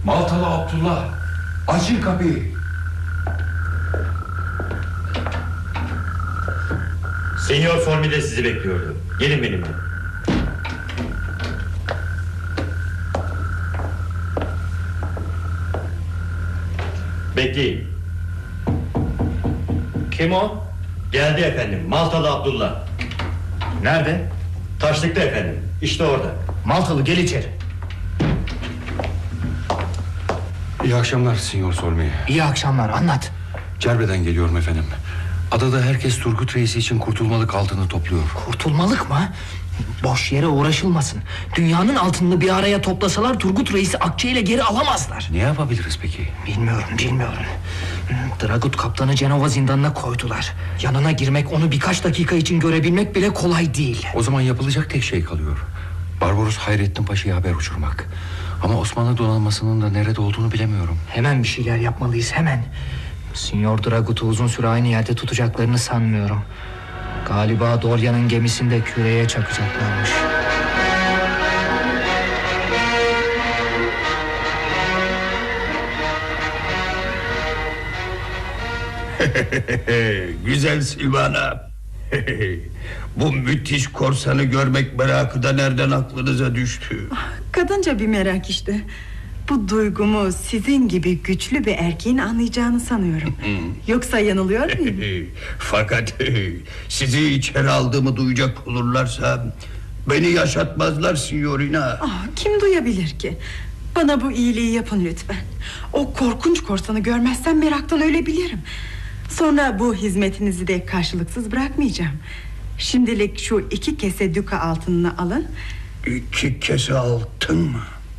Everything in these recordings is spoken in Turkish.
Maltalı Abdullah, açın kapıyı. Senyor Formide sizi bekliyordu. Gelin benimle. Bekleyin. Kim o? Geldi efendim, Maltalı Abdullah. Nerede? Taşlıkta efendim, işte orada. Maltalı, gel içeri. İyi akşamlar Sinyor Solmi. İyi akşamlar, anlat. Cerbe'den geliyorum efendim. Adada herkes Turgut Reisi için kurtulmalık altını topluyor. Kurtulmalık mı? Boş yere uğraşılmasın. Dünyanın altını bir araya toplasalar Turgut Reis'i akçeyle geri alamazlar. Ne yapabiliriz peki? Bilmiyorum. Dragut kaptanı Cenova zindanına koydular. Yanına girmek, onu birkaç dakika için görebilmek bile kolay değil. O zaman yapılacak tek şey kalıyor. Barbaros Hayrettin Paşa'ya haber uçurmak. Ama Osmanlı donanmasının da nerede olduğunu bilemiyorum. Hemen bir şeyler yapmalıyız, hemen. Sinyor Dragut'u uzun süre aynı yerde tutacaklarını sanmıyorum. Galiba Dorya'nın gemisinde küreye çakacaklarmış. Güzel Silvana. Bu müthiş korsanı görmek merakı da nereden aklınıza düştü? Kadınca bir merak işte. Bu duygumu sizin gibi güçlü bir erkeğin anlayacağını sanıyorum. Yoksa yanılıyor muyum? Fakat sizi içeri aldığımı duyacak olurlarsa beni yaşatmazlar signorina. Kim duyabilir ki? Bana bu iyiliği yapın lütfen. O korkunç korsanı görmezsem meraktan ölebilirim. Sonra bu hizmetinizi de karşılıksız bırakmayacağım. Şimdilik şu 2 kese duka altınını alın. 2 kese altın mı?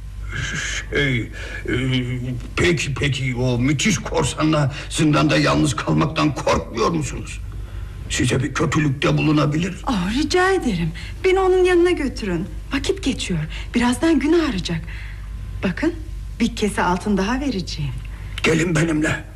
Peki o müthiş korsanla zindanda yalnız kalmaktan korkmuyor musunuz? Size bir kötülükte bulunabilir. Rica ederim, beni onun yanına götürün. Vakit geçiyor, birazdan gün ağaracak. Bakın, bir kese altın daha vereceğim. Gelin benimle.